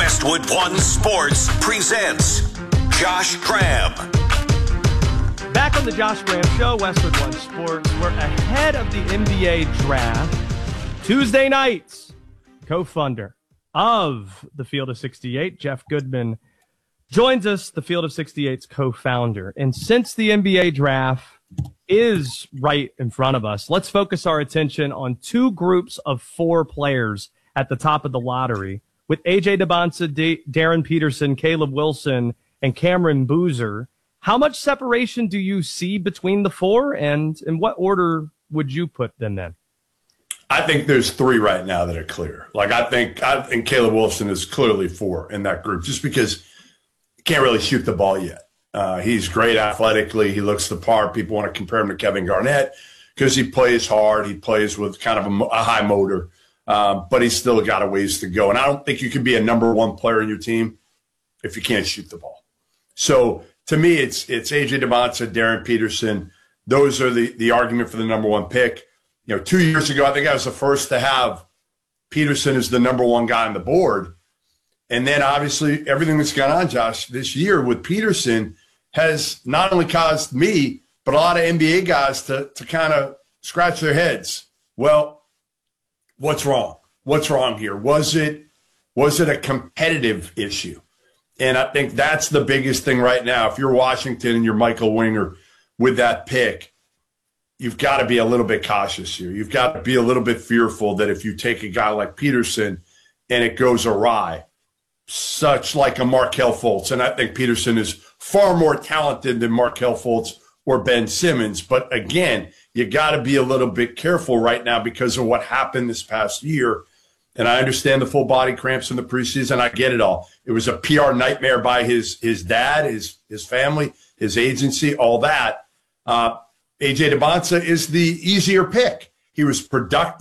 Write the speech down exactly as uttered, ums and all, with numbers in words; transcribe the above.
Westwood One Sports presents Josh Graham. Back on the Josh Graham Show, Westwood One Sports. We're ahead of the N B A draft. Tuesday nights, co-funder of the Field of sixty-eight, Jeff Goodman, joins us, the Field of sixty-eight's co-founder. And since the N B A draft is right in front of us, let's focus our attention on two groups of four players at the top of the lottery, with A J Dybantsa, D- Darren Peterson, Caleb Wilson, and Cameron Boozer. How much separation do you see between the four, and in what order would you put them in? I think there's three right now that are clear. Like, I think I think Caleb Wilson is clearly four in that group, just because he can't really shoot the ball yet. Uh, he's great athletically. He looks the part. People want to compare him to Kevin Garnett because he plays hard. He plays with kind of a, a high motor, um, but he's still got a ways to go. And I don't think you can be a number one player in your team if you can't shoot the ball. So to me, it's it's A J Dybantsa, Darren Peterson. Those are the the argument for the number one pick. You know, two years ago, I think I was the first to have Peterson as the number one guy on the board. And then, obviously, everything that's gone on, Josh, this year with Peterson has not only caused me, but a lot of N B A guys to, to kind of scratch their heads. Well, what's wrong? What's wrong here? Was it, was it a competitive issue? And I think that's the biggest thing right now. If you're Washington and you're Michael Winger with that pick, you've got to be a little bit cautious here. You've got to be a little bit fearful that if you take a guy like Peterson and it goes awry, such like a Markelle Fultz, and I think Peterson is far more talented than Markelle Fultz or Ben Simmons. But again, you got to be a little bit careful right now because of what happened this past year. And I understand the full body cramps in the preseason. I get it all. It was a P R nightmare by his his dad, his his family, his agency, all that. Uh, A J Dybantsa is the easier pick. He was productive.